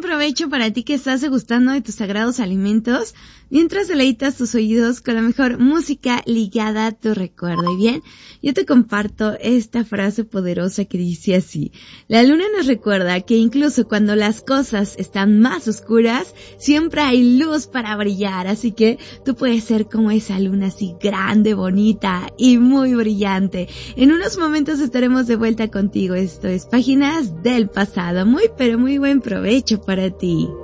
buen provecho para ti que estás degustando de tus sagrados alimentos, mientras deleitas tus oídos con la mejor música ligada a tu recuerdo. Y bien, yo te comparto esta frase poderosa que dice así: la luna nos recuerda que incluso cuando las cosas están más oscuras, siempre hay luz para brillar. Así que tú puedes ser como esa luna así grande, bonita y muy brillante. En unos momentos estaremos de vuelta contigo. Esto es Páginas del Pasado. Muy pero muy buen provecho para ti.